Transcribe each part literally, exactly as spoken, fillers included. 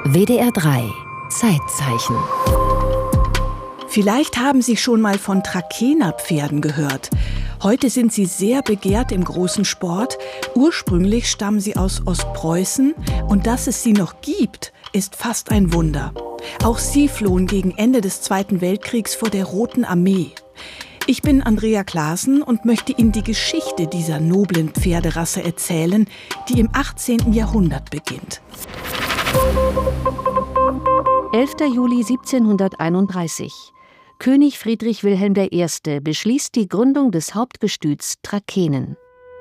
W D R drei Zeitzeichen. Vielleicht haben Sie schon mal von Trakehner-Pferden gehört. Heute sind sie sehr begehrt im großen Sport. Ursprünglich stammen sie aus Ostpreußen und dass es sie noch gibt, ist fast ein Wunder. Auch sie flohen gegen Ende des Zweiten Weltkriegs vor der Roten Armee. Ich bin Andrea Klaassen und möchte Ihnen die Geschichte dieser noblen Pferderasse erzählen, die im achtzehnten Jahrhundert beginnt. elfter Juli siebzehnhunderteinunddreißig. König Friedrich Wilhelm der Erste beschließt die Gründung des Hauptgestüts Trakehnen.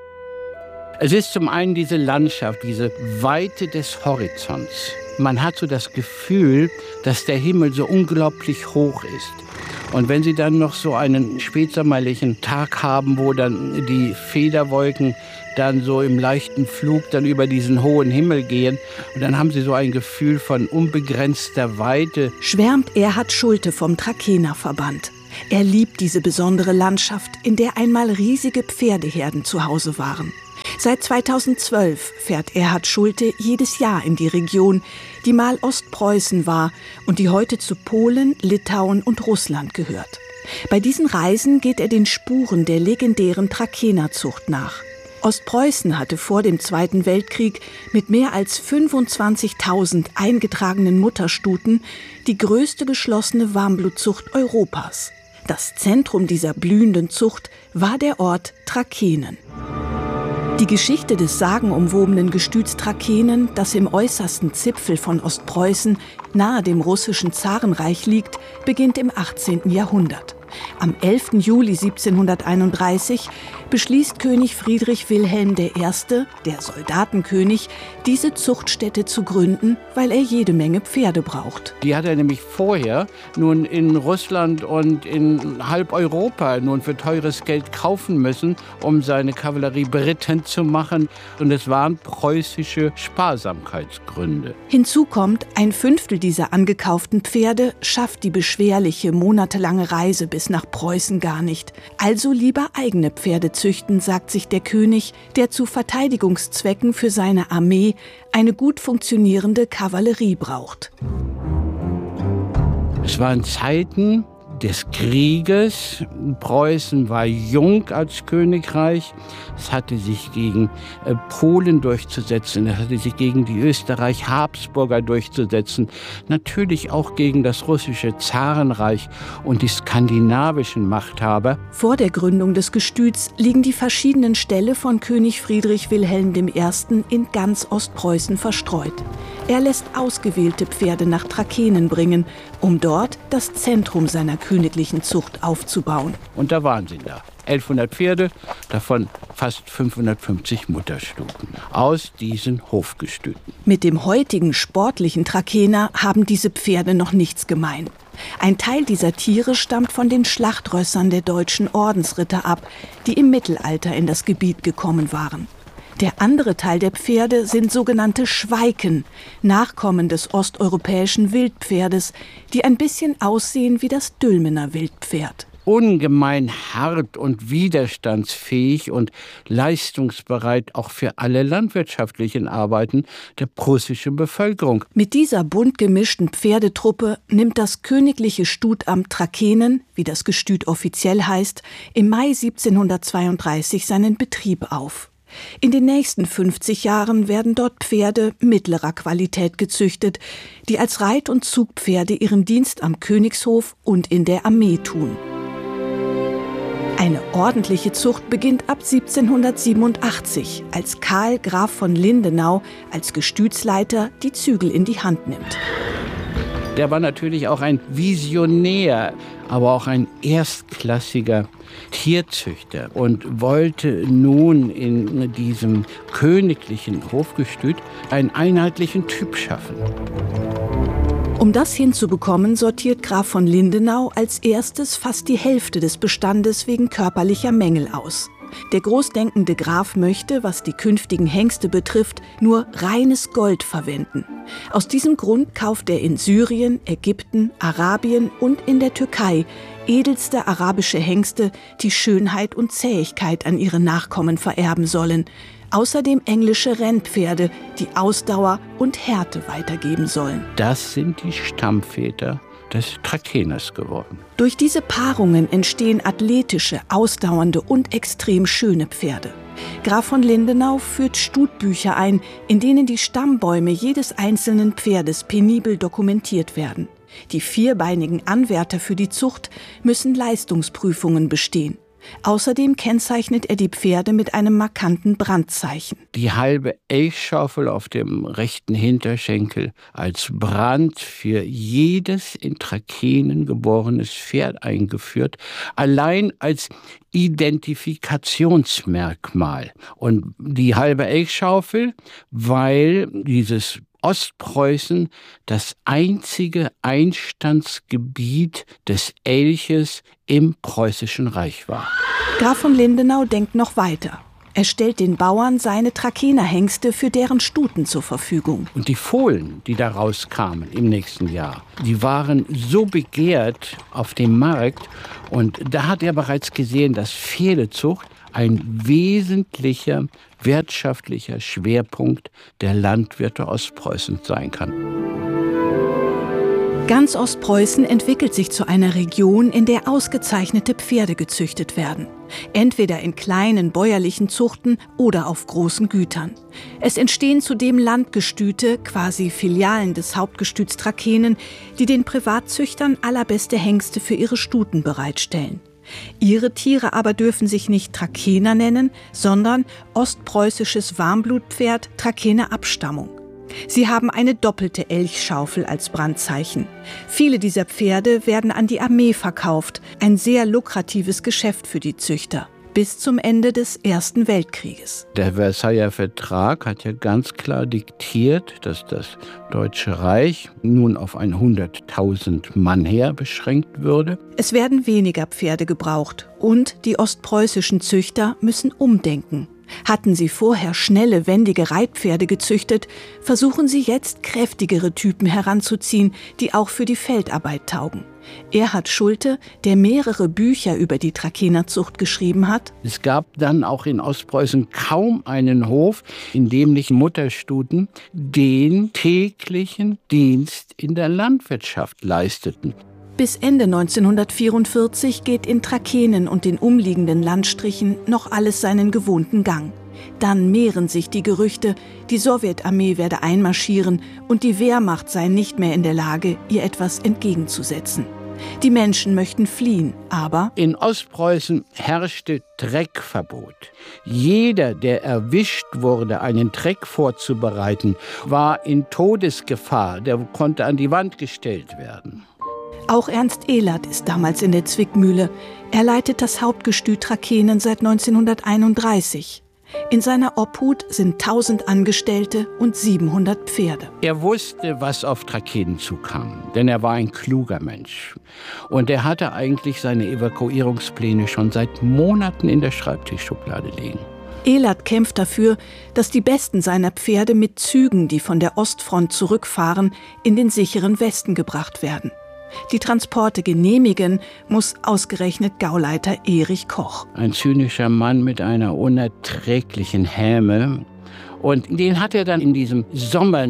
Es ist zum einen diese Landschaft, diese Weite des Horizonts. Man hat so das Gefühl, dass der Himmel so unglaublich hoch ist. Und wenn Sie dann noch so einen spätsommerlichen Tag haben, wo dann die Federwolken dann so im leichten Flug dann über diesen hohen Himmel gehen, und dann haben Sie so ein Gefühl von unbegrenzter Weite. Schwärmt Erhard Schulte vom Trakehner-Verband. Er liebt diese besondere Landschaft, in der einmal riesige Pferdeherden zu Hause waren. Seit zweitausendzwölf fährt Erhard Schulte jedes Jahr in die Region, die mal Ostpreußen war und die heute zu Polen, Litauen und Russland gehört. Bei diesen Reisen geht er den Spuren der legendären Trakehnerzucht nach. Ostpreußen hatte vor dem Zweiten Weltkrieg mit mehr als fünfundzwanzigtausend eingetragenen Mutterstuten die größte geschlossene Warmblutzucht Europas. Das Zentrum dieser blühenden Zucht war der Ort Trakehnen. Die Geschichte des sagenumwobenen Gestüts Trakehnen, das im äußersten Zipfel von Ostpreußen nahe dem russischen Zarenreich liegt, beginnt im achtzehnten Jahrhundert. Am elften Juli siebzehnhunderteinunddreißig beschließt König Friedrich Wilhelm der Erste, der Soldatenkönig, diese Zuchtstätte zu gründen, weil er jede Menge Pferde braucht. Die hat er nämlich vorher nun in Russland und in halb Europa nun für teures Geld kaufen müssen, um seine Kavallerie berittend zu machen. Und es waren preußische Sparsamkeitsgründe. Hinzu kommt, ein Fünftel dieser angekauften Pferde schafft die beschwerliche, monatelange Reise bis nach Preußen gar nicht. Also lieber eigene Pferde züchten, sagt sich der König, der zu Verteidigungszwecken für seine Armee eine gut funktionierende Kavallerie braucht. Es waren Zeiten des Krieges. Preußen war jung als Königreich. Es hatte sich gegen äh, Polen durchzusetzen. Es hatte sich gegen die Österreich-Habsburger durchzusetzen. Natürlich auch gegen das russische Zarenreich und die skandinavischen Machthaber. Vor der Gründung des Gestüts liegen die verschiedenen Ställe von König Friedrich Wilhelm der Erste in ganz Ostpreußen verstreut. Er lässt ausgewählte Pferde nach Trakehnen bringen, um dort das Zentrum seiner königlichen Zucht aufzubauen. Und da waren sie da. elfhundert Pferde, davon fast fünfhundertfünfzig Mutterstuten aus diesen Hofgestüten. Mit dem heutigen sportlichen Trakehner haben diese Pferde noch nichts gemein. Ein Teil dieser Tiere stammt von den Schlachtrössern der deutschen Ordensritter ab, die im Mittelalter in das Gebiet gekommen waren. Der andere Teil der Pferde sind sogenannte Schweiken, Nachkommen des osteuropäischen Wildpferdes, die ein bisschen aussehen wie das Dülmener Wildpferd. Ungemein hart und widerstandsfähig und leistungsbereit auch für alle landwirtschaftlichen Arbeiten der prussischen Bevölkerung. Mit dieser bunt gemischten Pferdetruppe nimmt das königliche Stutamt Trakehnen, wie das Gestüt offiziell heißt, im Mai siebzehnhundertzweiunddreißig seinen Betrieb auf. In den nächsten fünfzig Jahren werden dort Pferde mittlerer Qualität gezüchtet, die als Reit- und Zugpferde ihren Dienst am Königshof und in der Armee tun. Eine ordentliche Zucht beginnt ab siebzehnhundertsiebenundachtzig, als Karl Graf von Lindenau als Gestütsleiter die Zügel in die Hand nimmt. Der war natürlich auch ein Visionär, aber auch ein erstklassiger Tierzüchter und wollte nun in diesem königlichen Hofgestüt einen einheitlichen Typ schaffen. Um das hinzubekommen, sortiert Graf von Lindenau als erstes fast die Hälfte des Bestandes wegen körperlicher Mängel aus. Der großdenkende Graf möchte, was die künftigen Hengste betrifft, nur reines Gold verwenden. Aus diesem Grund kauft er in Syrien, Ägypten, Arabien und in der Türkei edelste arabische Hengste, die Schönheit und Zähigkeit an ihre Nachkommen vererben sollen. Außerdem englische Rennpferde, die Ausdauer und Härte weitergeben sollen. Das sind die Stammväter des Trakeners geworden. Durch diese Paarungen entstehen athletische, ausdauernde und extrem schöne Pferde. Graf von Lindenau führt Stutbücher ein, in denen die Stammbäume jedes einzelnen Pferdes penibel dokumentiert werden. Die vierbeinigen Anwärter für die Zucht müssen Leistungsprüfungen bestehen. Außerdem kennzeichnet er die Pferde mit einem markanten Brandzeichen. Die halbe Elchschaufel auf dem rechten Hinterschenkel als Brand für jedes in Trakehnen geborenes Pferd eingeführt, allein als Identifikationsmerkmal. Und die halbe Elchschaufel, weil dieses Ostpreußen das einzige Einstandsgebiet des Elches im Preußischen Reich war. Graf von Lindenau denkt noch weiter. Er stellt den Bauern seine Trakener-Hengste für deren Stuten zur Verfügung. Und die Fohlen, die da rauskamen im nächsten Jahr, die waren so begehrt auf dem Markt. Und da hat er bereits gesehen, dass Pferdezucht ein wesentlicher wirtschaftlicher Schwerpunkt der Landwirte Ostpreußens sein kann. Ganz Ostpreußen entwickelt sich zu einer Region, in der ausgezeichnete Pferde gezüchtet werden. Entweder in kleinen bäuerlichen Zuchten oder auf großen Gütern. Es entstehen zudem Landgestüte, quasi Filialen des Hauptgestüts Trakehnen, die den Privatzüchtern allerbeste Hengste für ihre Stuten bereitstellen. Ihre Tiere aber dürfen sich nicht Trakener nennen, sondern ostpreußisches Warmblutpferd Trakener Abstammung. Sie haben eine doppelte Elchschaufel als Brandzeichen. Viele dieser Pferde werden an die Armee verkauft, ein sehr lukratives Geschäft für die Züchter. Bis zum Ende des Ersten Weltkrieges. Der Versailler Vertrag hat ja ganz klar diktiert, dass das Deutsche Reich nun auf ein hunderttausend Mann Heer beschränkt würde. Es werden weniger Pferde gebraucht und die ostpreußischen Züchter müssen umdenken. Hatten sie vorher schnelle, wendige Reitpferde gezüchtet, versuchen sie jetzt kräftigere Typen heranzuziehen, die auch für die Feldarbeit taugen. Erhard Schulte, der mehrere Bücher über die Trakenerzucht geschrieben hat. Es gab dann auch in Ostpreußen kaum einen Hof, in dem nicht Mutterstuten den täglichen Dienst in der Landwirtschaft leisteten. Bis Ende neunzehnhundertvierundvierzig geht in Trakehnen und den umliegenden Landstrichen noch alles seinen gewohnten Gang. Dann mehren sich die Gerüchte, die Sowjetarmee werde einmarschieren und die Wehrmacht sei nicht mehr in der Lage, ihr etwas entgegenzusetzen. Die Menschen möchten fliehen, aber in Ostpreußen herrschte Dreckverbot. Jeder, der erwischt wurde, einen Dreck vorzubereiten, war in Todesgefahr, der konnte an die Wand gestellt werden. Auch Ernst Ehlert ist damals in der Zwickmühle. Er leitet das Hauptgestüt Trakehnen seit neunzehnhunderteinunddreißig. In seiner Obhut sind tausend Angestellte und siebenhundert Pferde. Er wusste, was auf Trakehnen zukam, denn er war ein kluger Mensch. Und er hatte eigentlich seine Evakuierungspläne schon seit Monaten in der Schreibtischschublade liegen. Ehlert kämpft dafür, dass die besten seiner Pferde mit Zügen, die von der Ostfront zurückfahren, in den sicheren Westen gebracht werden. Die Transporte genehmigen muss ausgerechnet Gauleiter Erich Koch. Ein zynischer Mann mit einer unerträglichen Häme. Und den hat er dann in diesem Sommer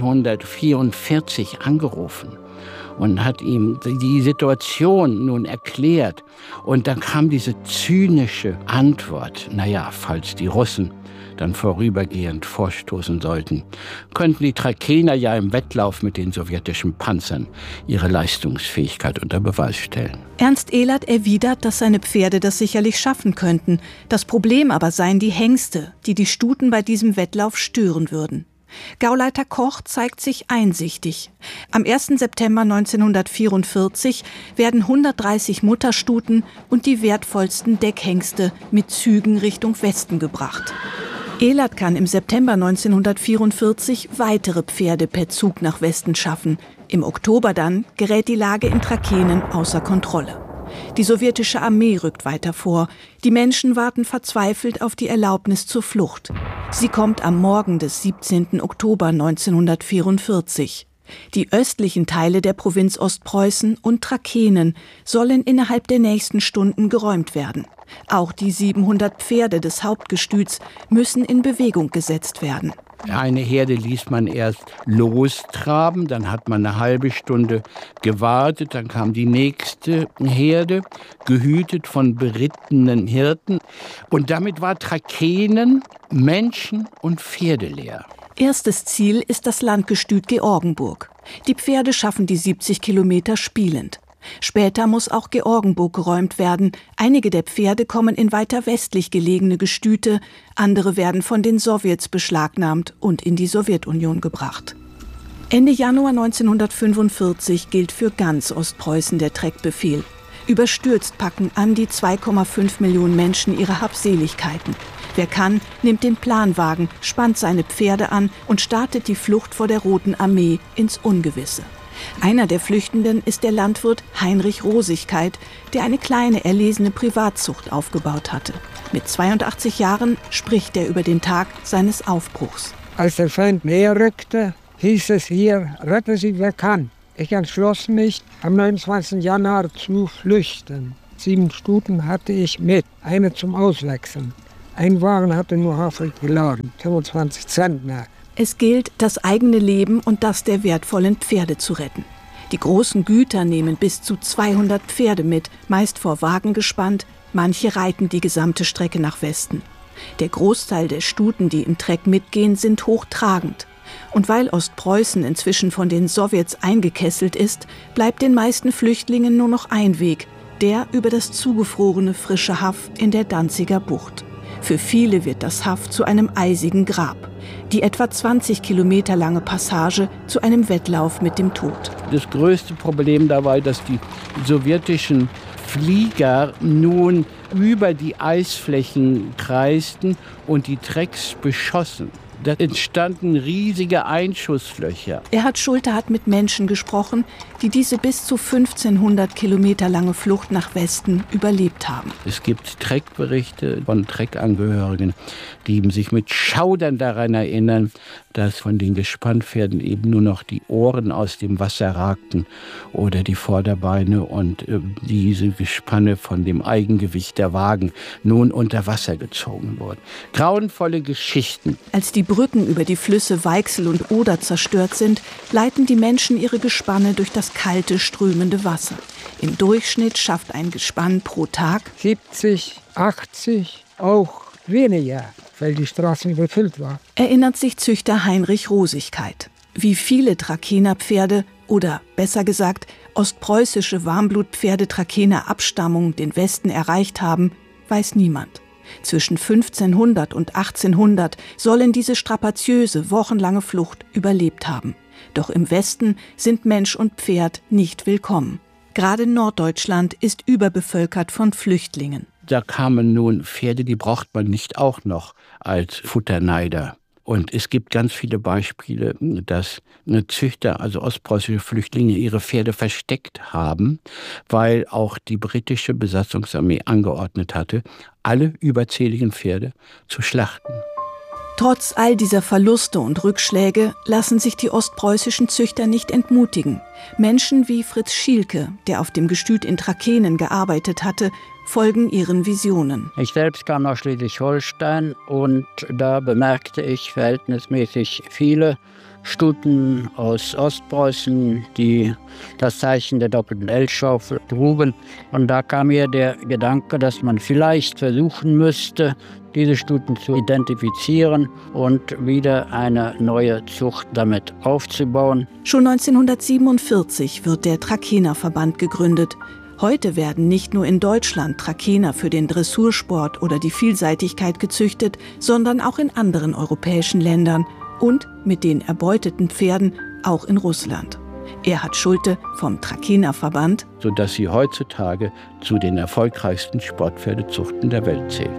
neunzehnhundertvierundvierzig angerufen und hat ihm die Situation nun erklärt. Und dann kam diese zynische Antwort: Naja, falls die Russen dann vorübergehend vorstoßen sollten, könnten die Trakener ja im Wettlauf mit den sowjetischen Panzern ihre Leistungsfähigkeit unter Beweis stellen. Ernst Ehlert erwidert, dass seine Pferde das sicherlich schaffen könnten. Das Problem aber seien die Hengste, die die Stuten bei diesem Wettlauf stören würden. Gauleiter Koch zeigt sich einsichtig. Am ersten September neunzehnhundertvierundvierzig werden hundertdreißig Mutterstuten und die wertvollsten Deckhengste mit Zügen Richtung Westen gebracht. Ehlert kann im September neunzehnhundertvierundvierzig weitere Pferde per Zug nach Westen schaffen. Im Oktober dann gerät die Lage in Trakehnen außer Kontrolle. Die sowjetische Armee rückt weiter vor. Die Menschen warten verzweifelt auf die Erlaubnis zur Flucht. Sie kommt am Morgen des siebzehnten Oktober neunzehnhundertvierundvierzig. Die östlichen Teile der Provinz Ostpreußen und Trakehnen sollen innerhalb der nächsten Stunden geräumt werden. Auch die siebenhundert Pferde des Hauptgestüts müssen in Bewegung gesetzt werden. Eine Herde ließ man erst lostraben, dann hat man eine halbe Stunde gewartet, dann kam die nächste Herde, gehütet von berittenen Hirten. Und damit war Trakehnen menschen- und pferdeleer. Erstes Ziel ist das Landgestüt Georgenburg. Die Pferde schaffen die siebzig Kilometer spielend. Später muss auch Georgenburg geräumt werden. Einige der Pferde kommen in weiter westlich gelegene Gestüte, andere werden von den Sowjets beschlagnahmt und in die Sowjetunion gebracht. Ende Januar neunzehnhundertfünfundvierzig gilt für ganz Ostpreußen der Treckbefehl. Überstürzt packen an die zwei Komma fünf Millionen Menschen ihre Habseligkeiten. Wer kann, nimmt den Planwagen, spannt seine Pferde an und startet die Flucht vor der Roten Armee ins Ungewisse. Einer der Flüchtenden ist der Landwirt Heinrich Rosigkeit, der eine kleine erlesene Privatzucht aufgebaut hatte. Mit zweiundachtzig Jahren spricht er über den Tag seines Aufbruchs. Als der Feind näher rückte, hieß es hier, rette sie, wer kann. Ich entschloss mich, am neunundzwanzigsten Januar zu flüchten. Sieben Stuten hatte ich mit, eine zum Auswechseln. Ein Wagen hatte nur Hafer geladen, fünfundzwanzig Zentner. Es gilt, das eigene Leben und das der wertvollen Pferde zu retten. Die großen Güter nehmen bis zu zweihundert Pferde mit, meist vor Wagen gespannt, manche reiten die gesamte Strecke nach Westen. Der Großteil der Stuten, die im Treck mitgehen, sind hochtragend. Und weil Ostpreußen inzwischen von den Sowjets eingekesselt ist, bleibt den meisten Flüchtlingen nur noch ein Weg, der über das zugefrorene frische Haff in der Danziger Bucht. Für viele wird das Haff zu einem eisigen Grab. Die etwa zwanzig Kilometer lange Passage zu einem Wettlauf mit dem Tod. Das größte Problem dabei, dass die sowjetischen Flieger nun über die Eisflächen kreisten und die Trecks beschossen. Da entstanden riesige Einschusslöcher. Erhard Schulte hat mit Menschen gesprochen, die diese bis zu fünfzehnhundert Kilometer lange Flucht nach Westen überlebt haben. Es gibt Treckberichte von Treckangehörigen, die sich mit Schaudern daran erinnern, dass von den Gespannpferden eben nur noch die Ohren aus dem Wasser ragten oder die Vorderbeine und äh, diese Gespanne von dem Eigengewicht der Wagen nun unter Wasser gezogen wurden. Grauenvolle Geschichten. Als die Brücken über die Flüsse Weichsel und Oder zerstört sind, leiten die Menschen ihre Gespanne durch das kalte, strömende Wasser. Im Durchschnitt schafft ein Gespann pro Tag siebzig, achtzig, auch weniger, weil die Straße überfüllt war. Erinnert sich Züchter Heinrich Rosigkeit. Wie viele Trakehner Pferde oder besser gesagt ostpreußische Warmblutpferde Trakehner Abstammung den Westen erreicht haben, weiß niemand. Zwischen fünfzehnhundert und achtzehnhundert sollen diese strapaziöse, wochenlange Flucht überlebt haben. Doch im Westen sind Mensch und Pferd nicht willkommen. Gerade Norddeutschland ist überbevölkert von Flüchtlingen. Da kamen nun Pferde, die braucht man nicht auch noch als Futterneider. Und es gibt ganz viele Beispiele, dass Züchter, also ostpreußische Flüchtlinge, ihre Pferde versteckt haben, weil auch die britische Besatzungsarmee angeordnet hatte, alle überzähligen Pferde zu schlachten. Trotz all dieser Verluste und Rückschläge lassen sich die ostpreußischen Züchter nicht entmutigen. Menschen wie Fritz Schielke, der auf dem Gestüt in Trakehnen gearbeitet hatte, folgen ihren Visionen. Ich selbst kam nach Schleswig-Holstein und da bemerkte ich verhältnismäßig viele Stuten aus Ostpreußen, die das Zeichen der doppelten L-Schaufel trugen. Und da kam mir der Gedanke, dass man vielleicht versuchen müsste, diese Stuten zu identifizieren und wieder eine neue Zucht damit aufzubauen. Schon neunzehnhundertsiebenundvierzig wird der Trakehner Verband gegründet. Heute werden nicht nur in Deutschland Trakehner für den Dressursport oder die Vielseitigkeit gezüchtet, sondern auch in anderen europäischen Ländern und mit den erbeuteten Pferden auch in Russland. Erhard Schulte vom Trakehner Verband, sodass sie heutzutage zu den erfolgreichsten Sportpferdezuchten der Welt zählt.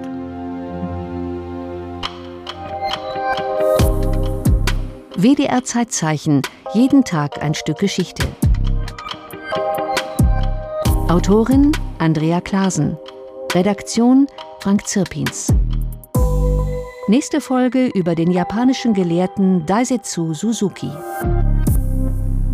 W D R Zeitzeichen, jeden Tag ein Stück Geschichte. Autorin Andrea Clasen. Redaktion Frank Zirpins. Nächste Folge über den japanischen Gelehrten Daisetsu Suzuki.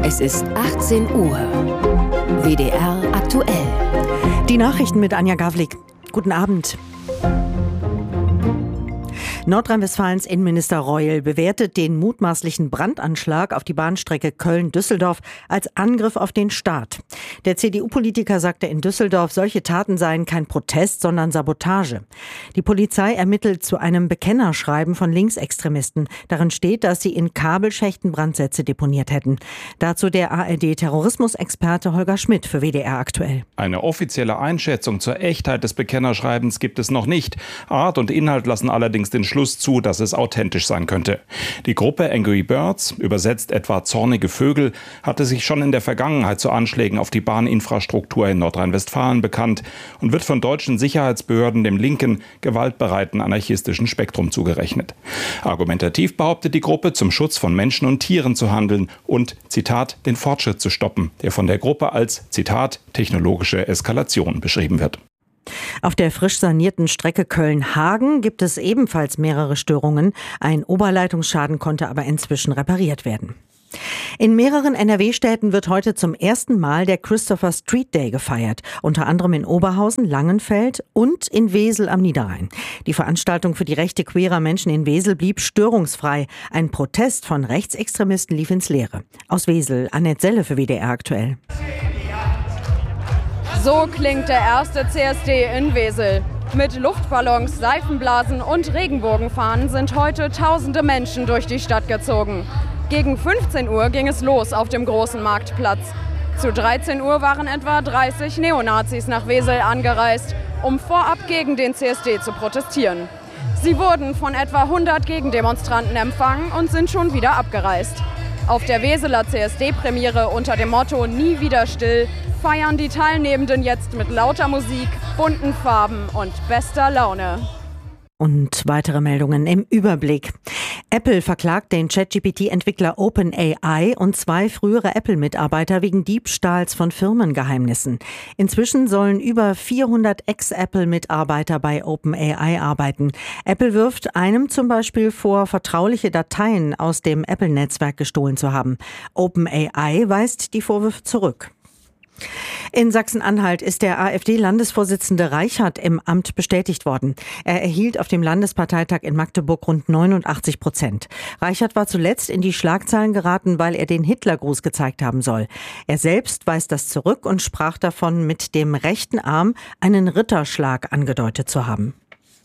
Es ist achtzehn Uhr. W D R aktuell. Die Nachrichten mit Anja Gawlik. Guten Abend. Nordrhein-Westfalens Innenminister Reul bewertet den mutmaßlichen Brandanschlag auf die Bahnstrecke Köln-Düsseldorf als Angriff auf den Staat. Der C D U-Politiker sagte in Düsseldorf, solche Taten seien kein Protest, sondern Sabotage. Die Polizei ermittelt zu einem Bekennerschreiben von Linksextremisten. Darin steht, dass sie in Kabelschächten Brandsätze deponiert hätten. Dazu der A R D-Terrorismusexperte Holger Schmidt für W D R aktuell. Eine offizielle Einschätzung zur Echtheit des Bekennerschreibens gibt es noch nicht. Art und Inhalt lassen allerdings den Schluss zu, dass es authentisch sein könnte. Die Gruppe Angry Birds, übersetzt etwa zornige Vögel, hatte sich schon in der Vergangenheit zu Anschlägen auf die Bahninfrastruktur in Nordrhein-Westfalen bekannt und wird von deutschen Sicherheitsbehörden dem linken, gewaltbereiten anarchistischen Spektrum zugerechnet. Argumentativ behauptet die Gruppe, zum Schutz von Menschen und Tieren zu handeln und, Zitat, den Fortschritt zu stoppen, der von der Gruppe als, Zitat, technologische Eskalation beschrieben wird. Auf der frisch sanierten Strecke Köln-Hagen gibt es ebenfalls mehrere Störungen. Ein Oberleitungsschaden konnte aber inzwischen repariert werden. In mehreren N R W-Städten wird heute zum ersten Mal der Christopher Street Day gefeiert. Unter anderem in Oberhausen, Langenfeld und in Wesel am Niederrhein. Die Veranstaltung für die Rechte queerer Menschen in Wesel blieb störungsfrei. Ein Protest von Rechtsextremisten lief ins Leere. Aus Wesel, Annette Selle für W D R aktuell. So klingt der erste C S D in Wesel. Mit Luftballons, Seifenblasen und Regenbogenfahnen sind heute tausende Menschen durch die Stadt gezogen. Gegen fünfzehn Uhr ging es los auf dem großen Marktplatz. Zu dreizehn Uhr waren etwa dreißig Neonazis nach Wesel angereist, um vorab gegen den C S D zu protestieren. Sie wurden von etwa hundert Gegendemonstranten empfangen und sind schon wieder abgereist. Auf der Weseler C S D-Premiere unter dem Motto „Nie wieder still“ feiern die Teilnehmenden jetzt mit lauter Musik, bunten Farben und bester Laune. Und weitere Meldungen im Überblick. Apple verklagt den ChatGPT Entwickler OpenAI und zwei frühere Apple-Mitarbeiter wegen Diebstahls von Firmengeheimnissen. Inzwischen sollen über vierhundert Ex-Apple-Mitarbeiter bei OpenAI arbeiten. Apple wirft einem zum Beispiel vor, vertrauliche Dateien aus dem Apple-Netzwerk gestohlen zu haben. OpenAI weist die Vorwürfe zurück. In Sachsen-Anhalt ist der AfD-Landesvorsitzende Reichert im Amt bestätigt worden. Er erhielt auf dem Landesparteitag in Magdeburg rund neunundachtzig Prozent. Reichert war zuletzt in die Schlagzeilen geraten, weil er den Hitlergruß gezeigt haben soll. Er selbst weist das zurück und sprach davon, mit dem rechten Arm einen Ritterschlag angedeutet zu haben.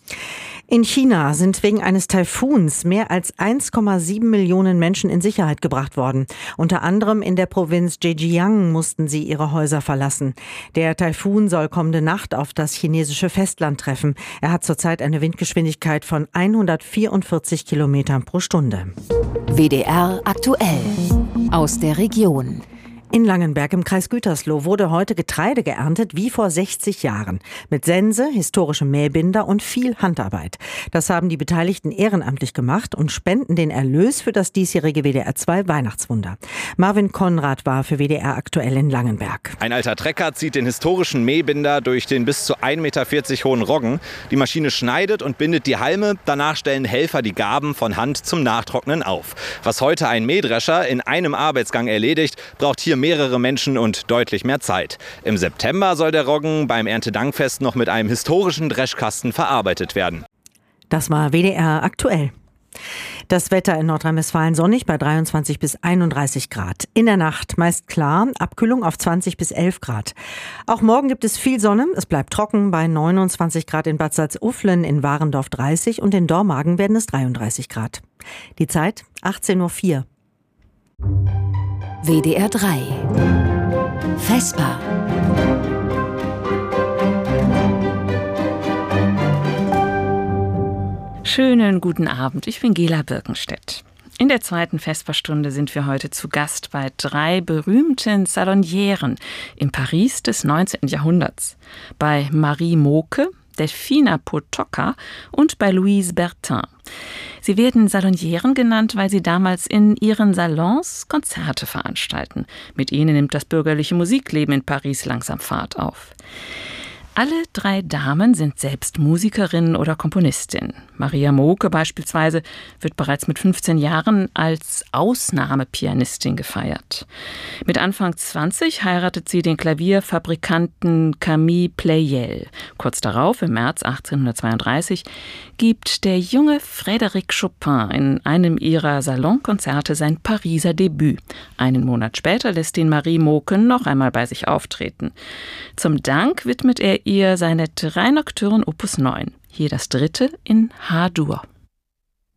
In China sind wegen eines Taifuns mehr als eins Komma sieben Millionen Menschen in Sicherheit gebracht worden. Unter anderem in der Provinz Zhejiang mussten sie ihre Häuser verlassen. Der Taifun soll kommende Nacht auf das chinesische Festland treffen. Er hat zurzeit eine Windgeschwindigkeit von hundertvierundvierzig Kilometern pro Stunde. W D R aktuell. Aus der Region. In Langenberg im Kreis Gütersloh wurde heute Getreide geerntet wie vor sechzig Jahren. Mit Sense, historischem Mähbinder und viel Handarbeit. Das haben die Beteiligten ehrenamtlich gemacht und spenden den Erlös für das diesjährige W D R zwei Weihnachtswunder. Marvin Konrad war für W D R aktuell in Langenberg. Ein alter Trecker zieht den historischen Mähbinder durch den bis zu ein Meter vierzig hohen Roggen. Die Maschine schneidet und bindet die Halme. Danach stellen Helfer die Garben von Hand zum Nachtrocknen auf. Was heute ein Mähdrescher in einem Arbeitsgang erledigt, braucht hier mehrere Menschen und deutlich mehr Zeit. Im September soll der Roggen beim Erntedankfest noch mit einem historischen Dreschkasten verarbeitet werden. Das war W D R aktuell. Das Wetter in Nordrhein-Westfalen sonnig bei dreiundzwanzig bis einunddreißig Grad. In der Nacht meist klar, Abkühlung auf zwanzig bis elf Grad. Auch morgen gibt es viel Sonne, es bleibt trocken bei neunundzwanzig Grad in Bad Salzuflen, in Warendorf dreißig und in Dormagen werden es dreiunddreißig Grad. Die Zeit achtzehn Uhr vier. W D R drei. Vesper. Schönen guten Abend, ich bin Gela Birkenstedt. In der zweiten Vesperstunde sind wir heute zu Gast bei drei berühmten Salonieren im Paris des neunzehnten Jahrhunderts. Bei Marie Moke, Delphina Potocka und bei Louise Bertin. Sie werden Salonieren genannt, weil sie damals in ihren Salons Konzerte veranstalten. Mit ihnen nimmt das bürgerliche Musikleben in Paris langsam Fahrt auf. Alle drei Damen sind selbst Musikerinnen oder Komponistinnen. Maria Moke beispielsweise wird bereits mit fünfzehn Jahren als Ausnahmepianistin gefeiert. Mit Anfang zwanzig heiratet sie den Klavierfabrikanten Camille Pleyel. Kurz darauf, im März achtzehnhundertzweiunddreißig, gibt der junge Frédéric Chopin in einem ihrer Salonkonzerte sein Pariser Debüt. Einen Monat später lässt ihn Marie Moke noch einmal bei sich auftreten. Zum Dank widmet er ihr seine drei Nocturnen Opus neun. Hier das dritte in H-Dur.